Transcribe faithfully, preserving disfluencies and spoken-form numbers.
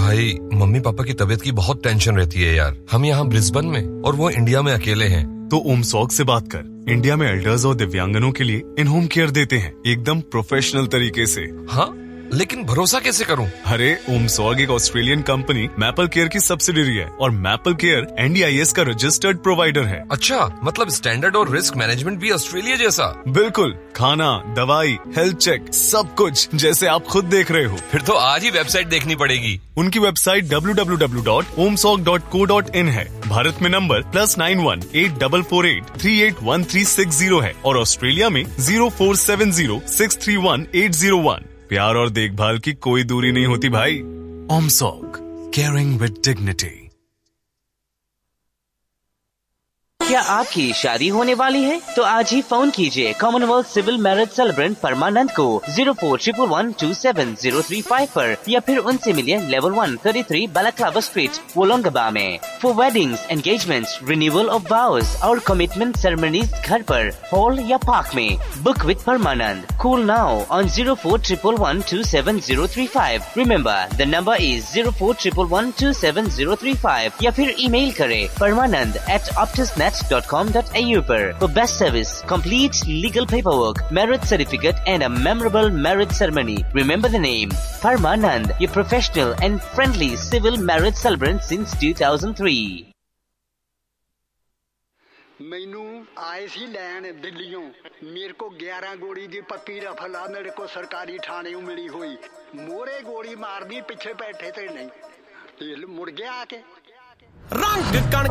भाई mummy papa की तबीयत की बहुत टेंशन रहती है यार। हम यहाँ ब्रिस्बेन में और वो इंडिया में अकेले हैं। तो उमसॉग से बात कर। इंडिया में एल्डर्स और दिव्यांगनों के लिए इन होम केयर देते हैं एकदम प्रोफेशनल तरीके से। हाँ, लेकिन भरोसा कैसे करूं? अरे उमसॉग एक ऑस्ट्रेलियन कंपनी मैपल केयर की सब्सिडियरी है और maple care N D I S का रजिस्टर्ड प्रोवाइडर है। अच्छा, मतलब स्टैंडर्ड और रिस्क मैनेजमेंट भी ऑस्ट्रेलिया जैसा? बिल्कुल, खाना, दवाई, हेल्थ चेक, सब कुछ जैसे आप खुद देख रहे हो। फिर तो आज ही वेबसाइट देखनी पड़ेगी। उनकी website W W W dot ओमसॉग dot co dot in है। भारत में number plus nine one eight double four eight three eight one three six zero है और ऑस्ट्रेलिया में zero four seven zero six three one eight zero one. प्यार और देखभाल की कोई दूरी नहीं होती भाई। ओमसॉग, केयरिंग विद डिग्निटी। क्या आपकी शादी होने वाली है? तो आज ही फोन कीजिए कॉमनवेल्थ सिविल मैरिज सेलिब्रेंट परमानंद को zero four triple one two seven zero three five पर या फिर उनसे मिलिए level one thirty three balaclava street वोलोंगबा में। For weddings, engagements, renewal of वाउज और कमिटमेंट सेरेमनीज घर पर, हॉल या पार्क में। Book with Parmanand. Call now on zero four triple one two seven zero three five. Remember the number is zero four triple one two seven zero three five या फिर email करें परमानंद eight ऑप्टिसनेट dot com dot a u पर। For best service, complete legal paperwork, marriage certificate and a memorable marriage ceremony. Remember the name Parmanand, your professional and friendly civil marriage celebrant since two thousand three. मैनू आए सी लैन दिल्लियों, मेरे को ग्यारह गोली दी पप्पी रफला मेरे को सरकारी थाने मिली हुई। मोरे गोली मारनी, पीछे बैठे थे नहीं, मुड़ गया आके रंग कण